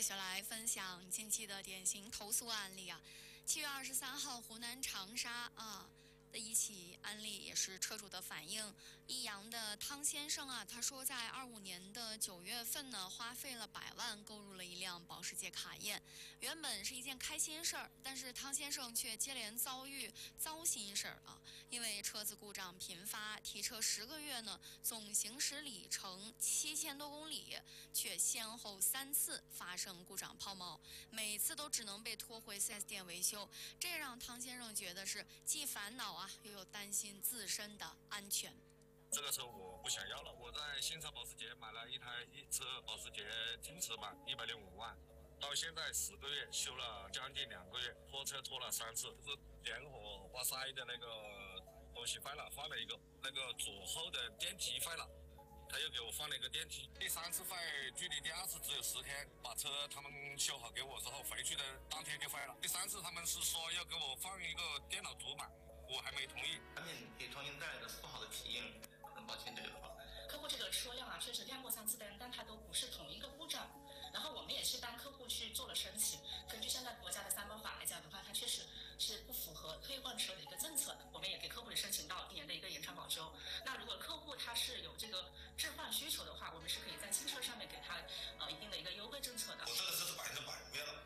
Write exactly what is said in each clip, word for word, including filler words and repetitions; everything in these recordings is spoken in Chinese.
继续来分享近期的典型投诉案例啊。七月二十三号，湖南长沙啊的一起案例也是车主的反映，益阳的汤先生啊，他说在二五年的九月份呢，花费了百万购入了一辆保时捷卡宴，原本是一件开心事儿，但是汤先生却接连遭遇糟心事儿啊，因为车子故障频发，提车十个月呢，总行驶里程七千多公里，却先后三次发生故障抛锚，每次都只能被拖回 四 S 店维修，这让汤先生觉得是既烦恼啊，又有担心自身的安全。 这个车我不想要了，我在新车保时捷买了一台一车保时捷金驰版，一百零五万，到现在十个月，修了将近两个月，拖车拖了三次，就是点火花塞的那个东西坏了，换了一个，那个左后的电机坏了。他又给我换了一个电机，第三次坏距离第二次只有十天，把车他们修好给我之后，回去的当天就坏了。第三次他们是说要给我放一个电脑主板，我还没同意。 产品给重新带来的是不好的体验，很抱歉这个话。 客户这个车辆啊，确实亮过三次灯，但它都不是同一个故障。然后我们也是帮客户去做了申请，根据现在国家的三包法来讲的话，它确实是不符合退换车的一个政策。我们也给客户也申请到一年的一个延长保修。那如果客户他是有这个置换需求的话，我们是可以在新车上面给他呃一定的一个优惠政策的。 我这个车是百分之百无变了。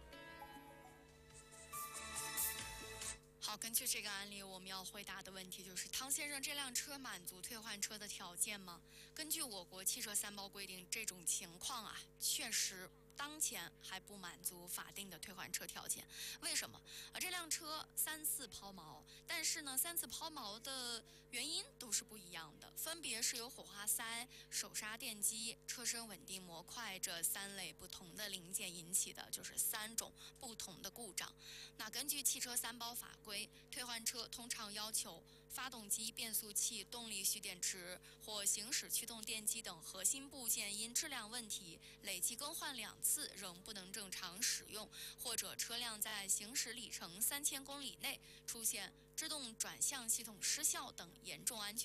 好，根据这个案例，我们要回答的问题就是：汤先生这辆车满足退换车的条件吗？根据我国汽车三包规定，这种情况啊，确实当前还不满足法定的退换车条件。为什么啊？这辆车三次抛锚，但是呢，三次抛锚的原因都是不一样的，分别是由火花塞、手刹电机、车身稳定模块这三类不同的零件引起的，就是三种不同的故障。那根据汽车三包法规，退换车通常要求发动机、变速器、动力蓄电池或行驶驱动电机等核心部件因质量问题累计更换两次仍不能正常使用，或者车辆在行驶里程三千公里内出现制动转向系统失效等严重安全